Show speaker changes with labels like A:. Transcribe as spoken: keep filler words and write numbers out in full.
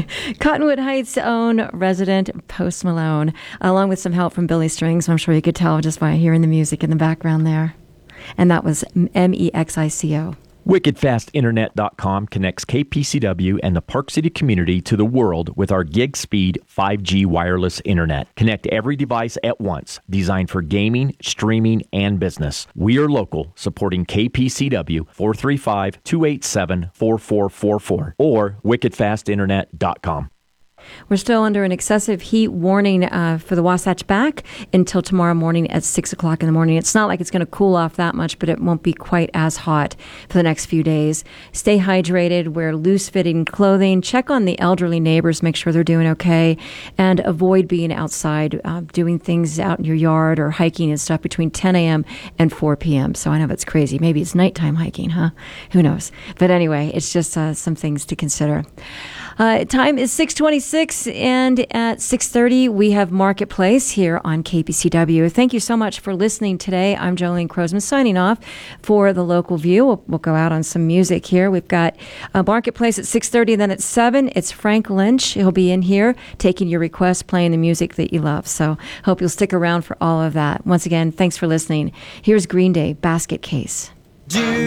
A: Cottonwood Heights' own resident Post Malone, along with some help from Billy Strings. I'm sure you could tell just by hearing the music in the background there. And that was M E X I C O.
B: wicked fast internet dot com connects K P C W and the Park City community to the world with our gig speed five G wireless internet. Connect every device at once, designed for gaming, streaming, and business. We are local, supporting K P C W, four three five, two eight seven, four four four four or wicked fast internet dot com.
A: We're still under an excessive heat warning uh, for the Wasatch Back until tomorrow morning at six o'clock in the morning. It's not like it's going to cool off that much, but it won't be quite as hot for the next few days. Stay hydrated, wear loose-fitting clothing, check on the elderly neighbors, make sure they're doing okay, and avoid being outside, uh, doing things out in your yard or hiking and stuff between ten a.m. and four p.m. So I know that's crazy. Maybe it's nighttime hiking, huh? Who knows? But anyway, it's just uh, some things to consider. Uh, time is six twenty-six, and at six thirty, we have Marketplace here on K P C W. Thank you so much for listening today. I'm Jolene Crozman signing off for the Local View. We'll, we'll go out on some music here. We've got uh, Marketplace at six thirty, and then at seven, it's Frank Lynch. He'll be in here taking your requests, playing the music that you love. So hope you'll stick around for all of that. Once again, thanks for listening. Here's Green Day, Basket Case.
C: Do